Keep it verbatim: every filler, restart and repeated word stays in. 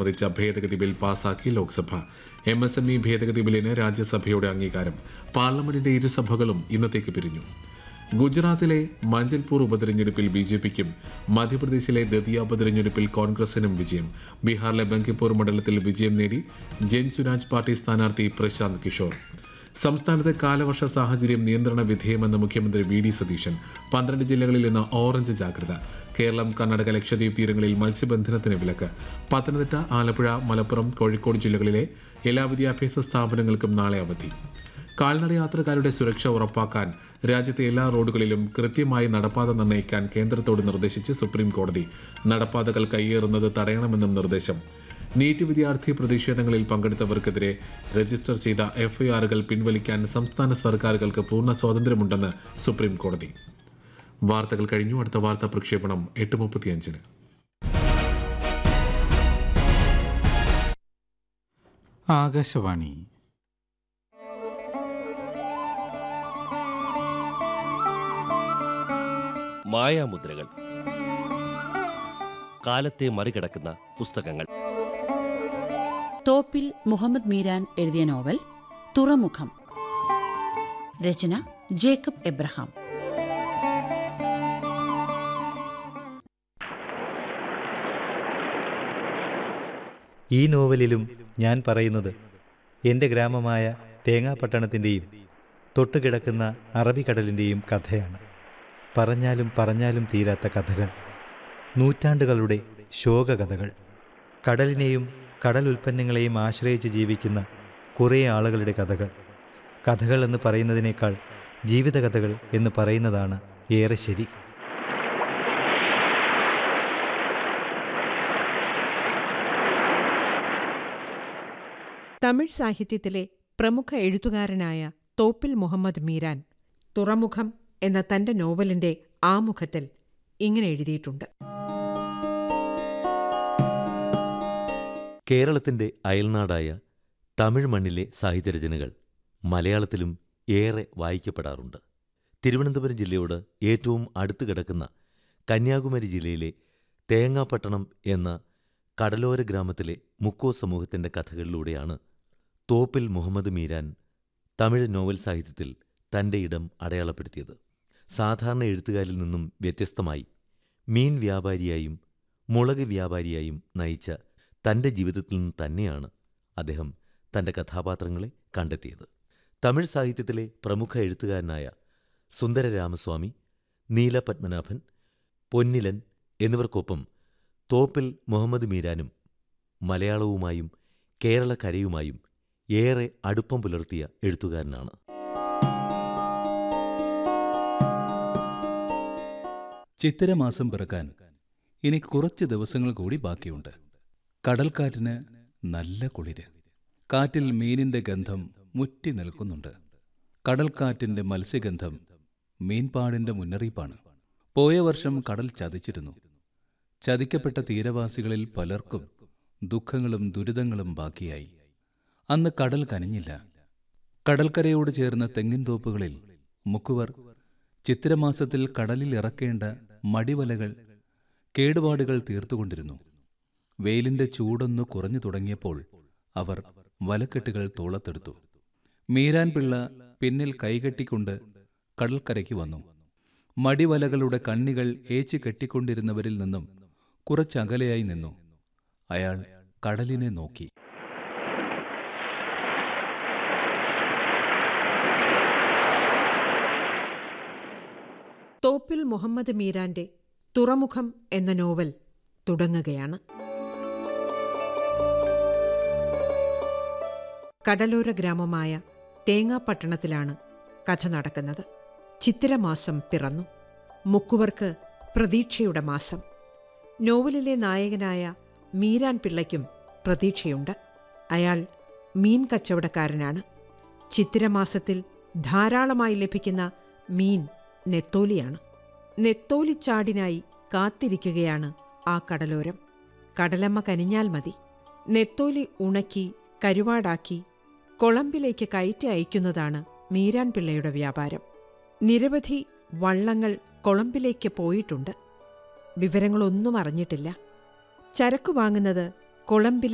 സംബന്ധിച്ച ഭേദഗതി ബിൽ പാസാക്കി Lok Sabha. M S M E ഭേദഗതി ബില്ലിന് രാജ്യസഭയുടെ അംഗീകാരം. പാർലമെന്റിന്റെ ഇരുസഭകളും ഇന്നത്തേക്ക് പിരിഞ്ഞു. ഗുജറാത്തിലെ മഞ്ചൽപൂർ ഉപതെരഞ്ഞെടുപ്പിൽ ബി ജെ പിക്കും മധ്യപ്രദേശിലെ ദതിയ ഉപതെരഞ്ഞെടുപ്പിൽ കോൺഗ്രസിനും വിജയം. ബീഹാറിലെ ബങ്കിപ്പൂർ മണ്ഡലത്തിൽ വിജയം നേടി ജൻ സുരാജ് പാർട്ടി സ്ഥാനാർത്ഥി പ്രശാന്ത് കിഷോർ. സംസ്ഥാനത്തെ കാലവർഷ സാഹചര്യം നിയന്ത്രണ വിധേയമെന്ന് മുഖ്യമന്ത്രി വി ഡി സതീശൻ. പന്ത്രണ്ട് ജില്ലകളിൽ ഇന്ന് ഓറഞ്ച് ജാഗ്രത. കേരളം, കർണാടക, ലക്ഷദ്വീപ് തീരങ്ങളിൽ മത്സ്യബന്ധനത്തിന് വിലക്ക്. പത്തനംതിട്ട, ആലപ്പുഴ, മലപ്പുറം, കോഴിക്കോട് ജില്ലകളിലെ എല്ലാ വിദ്യാഭ്യാസ സ്ഥാപനങ്ങൾക്കും നാളെ അവധി. കാൽനട യാത്രക്കാരുടെ സുരക്ഷ ഉറപ്പാക്കാൻ രാജ്യത്തെ എല്ലാ റോഡുകളിലും കൃത്യമായി നടപ്പാത നിർണ്ണയിക്കാൻ കേന്ദ്രത്തോട് നിർദ്ദേശിച്ച് സുപ്രീം കോടതി. നടപ്പാതകൾ കയ്യേറുന്നത് തടയണമെന്നും നിർദ്ദേശം. നീറ്റ് വിദ്യാർത്ഥി പ്രതിഷേധങ്ങളിൽ പങ്കെടുത്തവർക്കെതിരെ രജിസ്റ്റർ ചെയ്ത എഫ്ഐആറുകൾ പിൻവലിക്കാൻ സംസ്ഥാന സർക്കാരുകൾക്ക് പൂർണ്ണ സ്വാതന്ത്ര്യമുണ്ടെന്ന് സുപ്രീം കോടതി. വാർത്തകൾ കഴിഞ്ഞു. അടുത്ത വാർത്താ പ്രക്ഷേപണം എട്ട് മുപ്പത്തിയഞ്ചിന്. ആകാശവാണി. മായാമുദ്രകൾ. കാലത്തെ മറികടക്കുന്ന പുസ്തകങ്ങൾ. തോപ്പിൽ മുഹമ്മദ് മീരാൻ എഴുതിയ നോവൽ തുറമുഖം. രചന ജേക്കബ് എബ്രഹാം. ഈ നോവലിലും ഞാൻ പറയുന്നത് എൻ്റെ ഗ്രാമമായ തേങ്ങാപട്ടണത്തിൻ്റെയും തൊട്ടുകിടക്കുന്ന അറബിക്കടലിൻ്റെയും കഥയാണ്. പറഞ്ഞാലും പറഞ്ഞാലും തീരാത്ത കഥകൾ, നൂറ്റാണ്ടുകളുടെ ശോകകഥകൾ. കടലിനെയും കടൽ ഉൽപ്പന്നങ്ങളെയും ആശ്രയിച്ച് ജീവിക്കുന്ന കുറേ ആളുകളുടെ കഥകൾ. കഥകൾ എന്ന് പറയുന്നതിനേക്കാൾ ജീവിതകഥകൾ എന്ന് പറയുന്നതാണ് ഏറെ ശരി. തമിഴ് സാഹിത്യത്തിലെ പ്രമുഖ എഴുത്തുകാരനായ തോപ്പിൽ മുഹമ്മദ് മീരാൻ തുറമുഖം എന്ന തന്റെ നോവലിന്റെ ആമുഖത്തിൽ ഇങ്ങനെ എഴുതിയിട്ടുണ്ട്. കേരളത്തിൻ്റെ അയൽനാടായ തമിഴ് മണ്ണിലെ സാഹിത്യരചനകൾ മലയാളത്തിലും ഏറെ വായിക്കപ്പെടാറുണ്ട്. തിരുവനന്തപുരം ജില്ലയോട് ഏറ്റവും അടുത്ത് കിടക്കുന്ന കന്യാകുമാരി ജില്ലയിലെ തേങ്ങാപട്ടണം എന്ന കടലോര ഗ്രാമത്തിലെ മുക്കോ സമൂഹത്തിൻ്റെ കഥകളിലൂടെയാണ് തോപ്പിൽ മുഹമ്മദ് മീരാൻ തമിഴ് നോവൽ സാഹിത്യത്തിൽ തൻ്റെ ഇടം അടയാളപ്പെടുത്തിയത്. സാധാരണ എഴുത്തുകാരിൽ നിന്നും വ്യത്യസ്തമായി മീൻ വ്യാപാരിയായും മുളക് വ്യാപാരിയായും നയിച്ച തൻ്റെ ജീവിതത്തിൽ നിന്ന് തന്നെയാണ് അദ്ദേഹം തൻ്റെ കഥാപാത്രങ്ങളെ കണ്ടെത്തിയത്. തമിഴ് സാഹിത്യത്തിലെ പ്രമുഖ എഴുത്തുകാരനായ സുന്ദര രാമസ്വാമി, നീല പത്മനാഭൻ, പൊന്നിലൻ എന്നിവർക്കൊപ്പം തോപ്പിൽ മുഹമ്മദ് മീരാനും മലയാളവുമായും കേരളക്കരയുമായും ഏറെ അടുപ്പം പുലർത്തിയ എഴുത്തുകാരനാണ്. ചിത്തിരമാസം പിറക്കാൻ ഇനി കുറച്ച് ദിവസങ്ങൾ കൂടി ബാക്കിയുണ്ട്. കടൽക്കാറ്റിന് നല്ല കുളിര്. കാറ്റിൽ മീനിന്റെ ഗന്ധം മുറ്റി നിൽക്കുന്നുണ്ട്. കടൽക്കാറ്റിന്റെ മത്സ്യഗന്ധം മീൻപാടിന്റെ മുന്നറിയിപ്പാണ്. പോയ വർഷം കടൽ ചതിച്ചിരുന്നു. ചതിക്കപ്പെട്ട തീരവാസികളിൽ പലർക്കും ദുഃഖങ്ങളും ദുരിതങ്ങളും ബാക്കിയായി. അന്ന് കടൽ കനിഞ്ഞില്ല. കടൽക്കരയോട് ചേർന്ന തെങ്ങിൻതോപ്പുകളിൽ മുക്കുവർ ചിത്തിരമാസത്തിൽ കടലിൽ ഇറക്കേണ്ട മടിവലകൾ, കേടുപാടുകൾ തീർത്തുകൊണ്ടിരുന്നു. വെയിലിന്റെ ചൂടൊന്നു കുറഞ്ഞു തുടങ്ങിയപ്പോൾ അവർ വലക്കെട്ടുകൾ തോളത്തെടുത്തു. മീരാൻ പിള്ള പിന്നിൽ കൈകെട്ടിക്കൊണ്ട് കടൽക്കരയ്ക്ക് വന്നു. മടിവലകളുടെ കണ്ണികൾ ഏച്ചു കെട്ടിക്കൊണ്ടിരുന്നവരിൽ നിന്നും കുറച്ചകലെയായി നിന്നു. അയാൾ കടലിനെ നോക്കി. തോപ്പിൽ മുഹമ്മദ് മീരാന്റെ തുറമുഖം എന്ന നോവൽ തുടങ്ങുകയാണ്. കടലോര ഗ്രാമമായ തേങ്ങാപട്ടണത്തിലാണ് കഥ നടക്കുന്നത്. ചിത്തിരമാസം പിറന്നു. മുക്കുവർക്ക് പ്രതീക്ഷയുടെ മാസം. നോവലിലെ നായകനായ മീരാൻ പിള്ളയ്ക്കും പ്രതീക്ഷയുണ്ട്. അയാൾ മീൻ കച്ചവടക്കാരനാണ്. ചിത്തിരമാസത്തിൽ ധാരാളമായി ലഭിക്കുന്ന മീൻ നെത്തോലിയാണ്. നെത്തോലിച്ചാടിനായി കാത്തിരിക്കുകയാണ് ആ കടലോരം. കടലമ്മ കനിഞ്ഞാൽ മതി. നെത്തോലി ഉണക്കി കരുവാടാക്കി കൊളംബിലേക്ക് കയറ്റി അയക്കുന്നതാണ് മീരാൻ പിള്ളയുടെ വ്യാപാരം. നിരവധി വള്ളങ്ങൾ കൊളംബിലേക്ക് പോയിട്ടുണ്ട്. വിവരങ്ങളൊന്നും അറിഞ്ഞിട്ടില്ല. ചരക്കു വാങ്ങുന്നത് കൊളംബിലെ